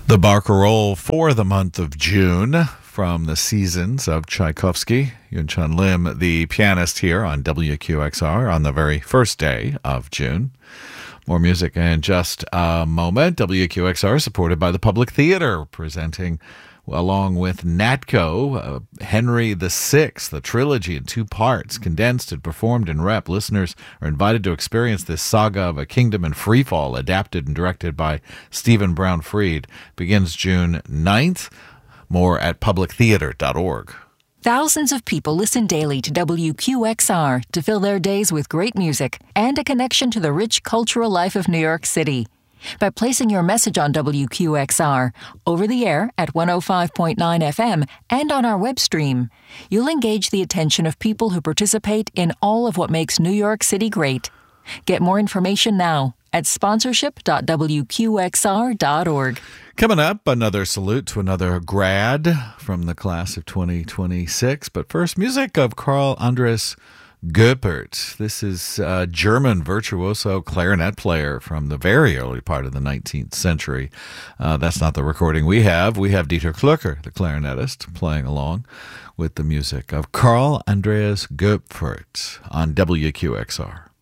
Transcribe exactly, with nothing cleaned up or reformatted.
The barcarolle for the month of June from the Seasons of Tchaikovsky. Yun Chun Lim, the pianist here on W Q X R on the very first day of June. More music in just a moment. W Q X R supported by the Public Theater, presenting along with Natco, uh, Henry the Sixth, the trilogy in two parts, condensed and performed in rep. Listeners are invited to experience this saga of a kingdom in freefall, adapted and directed by Stephen Brown Fried. Begins June ninth. More at public theater dot org. Thousands of people listen daily to W Q X R to fill their days with great music and a connection to the rich cultural life of New York City. By placing your message on W Q X R, over the air at one oh five point nine F M, and on our web stream, you'll engage the attention of people who participate in all of what makes New York City great. Get more information now at sponsorship dot w q x r dot org. Coming up, another salute to another grad from the class of twenty twenty-six. But first, music of Karl Andreas Goepert. This is a German virtuoso clarinet player from the very early part of the nineteenth century. Uh, that's not the recording we have. We have Dieter Klöcker, the clarinetist, playing along with the music of Karl Andreas Goepert on W Q X R.